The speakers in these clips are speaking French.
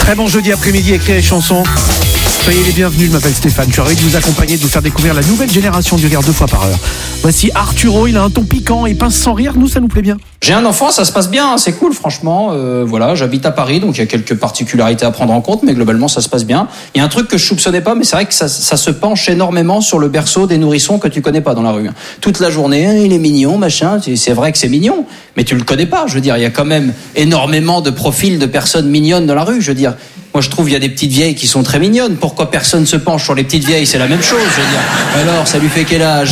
Très bon jeudi après-midi, écrit les chansons. Soyez les bienvenus, je m'appelle Stéphane. Je suis ravi de vous accompagner, de vous faire découvrir la nouvelle génération du rire 2 fois par heure. Voici Arturo, il a un ton piquant et pince sans rire, nous ça nous plaît bien. J'ai un enfant, ça se passe bien, c'est cool franchement. Voilà, j'habite à Paris, donc il y a quelques particularités à prendre en compte, mais globalement ça se passe bien. Il y a un truc que je soupçonnais pas, mais c'est vrai que ça se penche énormément sur le berceau des nourrissons que tu connais pas dans la rue. Toute la journée, il est mignon, machin, c'est vrai que c'est mignon, mais tu le connais pas. Je veux dire, il y a quand même énormément de profils de personnes mignonnes dans la rue, je veux dire. Moi, je trouve il y a des petites vieilles qui sont très mignonnes. Pourquoi personne se penche sur les petites vieilles? C'est la même chose, je veux dire. Alors, ça lui fait quel âge?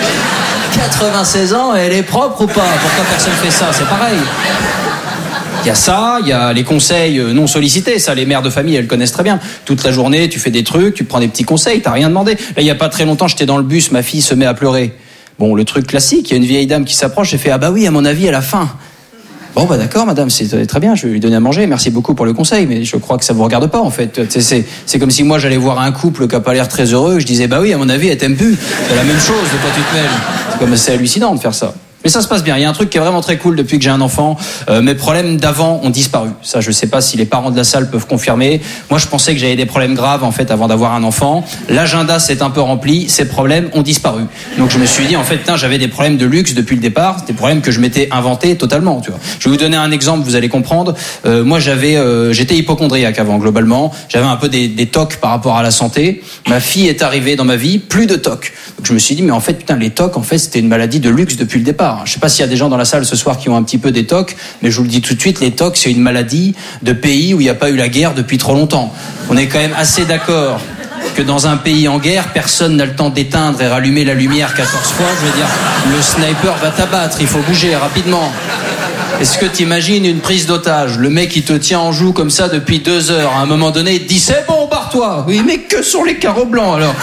96 ans, elle est propre ou pas? Pourquoi personne fait ça? C'est pareil. Il y a ça, il y a les conseils non sollicités. Ça, les mères de famille, elles connaissent très bien. Toute la journée, tu fais des trucs, tu prends des petits conseils, t'as rien demandé. Là, il y a pas très longtemps, j'étais dans le bus, ma fille se met à pleurer. Bon, le truc classique, il y a une vieille dame qui s'approche et fait « Ah bah oui, à mon avis, elle a faim ». Bon bah d'accord madame, c'est très bien, je vais lui donner à manger, merci beaucoup pour le conseil, mais je crois que ça vous regarde pas en fait. C'est comme si moi j'allais voir un couple qui a pas l'air très heureux, je disais bah oui à mon avis elle t'aime plus. C'est la même chose, de quoi tu te mêles. C'est hallucinant de faire ça. Mais ça se passe bien, il y a un truc qui est vraiment très cool depuis que j'ai un enfant. Mes problèmes d'avant ont disparu. Ça, je sais pas si les parents de la salle peuvent confirmer. Moi, je pensais que j'avais des problèmes graves, en fait, avant d'avoir un enfant. L'agenda s'est un peu rempli, ces problèmes ont disparu. Donc, je me suis dit, en fait, j'avais des problèmes de luxe depuis le départ, des problèmes que je m'étais inventé totalement, tu vois. Je vais vous donner un exemple, vous allez comprendre. Moi, j'étais hypocondriaque avant, globalement. J'avais un peu des tocs par rapport à la santé. Ma fille est arrivée dans ma vie, plus de tocs. Donc, je me suis dit, mais en fait, les tocs, en fait, c'était une maladie de luxe depuis le départ. Je sais pas s'il y a des gens dans la salle ce soir qui ont un petit peu des tocs, mais je vous le dis tout de suite, les tocs, c'est une maladie de pays où il n'y a pas eu la guerre depuis trop longtemps. On est quand même assez d'accord que dans un pays en guerre, personne n'a le temps d'éteindre et rallumer la lumière 14 fois. Je veux dire, le sniper va t'abattre, il faut bouger rapidement. Est-ce que t'imagines une prise d'otage? Le mec, il te tient en joue comme ça depuis 2 heures. À un moment donné, il te dit, c'est bon, barre-toi. Oui, mais que sont les carreaux blancs, alors?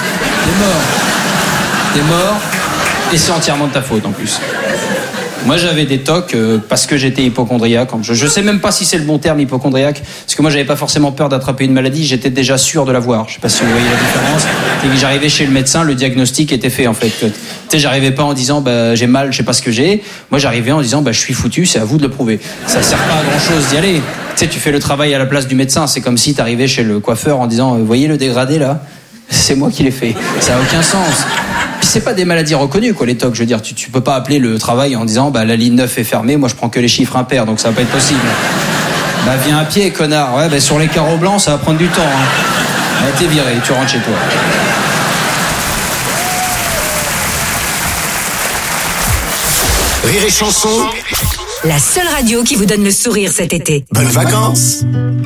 T'es mort. Et c'est entièrement de ta faute, en plus. Moi, j'avais des tocs parce que j'étais hypocondriaque. Je sais même pas si c'est le bon terme, hypocondriaque, parce que moi, j'avais pas forcément peur d'attraper une maladie, j'étais déjà sûr de l'avoir. Je sais pas si vous voyez la différence. Et j'arrivais chez le médecin, le diagnostic était fait, en fait. Tu sais, j'arrivais pas en disant, bah, j'ai mal, je sais pas ce que j'ai. Moi, j'arrivais en disant, bah, je suis foutu, c'est à vous de le prouver. Ça sert pas à grand chose d'y aller. Tu sais, tu fais le travail à la place du médecin. C'est comme si t'arrivais chez le coiffeur en disant, voyez le dégradé, là? C'est moi qui l'ai fait. Ça a aucun sens. Puis c'est pas des maladies reconnues, quoi, les tocs. Je veux dire, tu peux pas appeler le travail en disant, bah, la ligne 9 est fermée, moi je prends que les chiffres impairs, donc ça va pas être possible. Bah, viens à pied, connard. Ouais, bah, sur les carreaux blancs, ça va prendre du temps, hein. Bah, t'es viré, tu rentres chez toi. Rire et chanson, la seule radio qui vous donne le sourire cet été. bonnes vacances.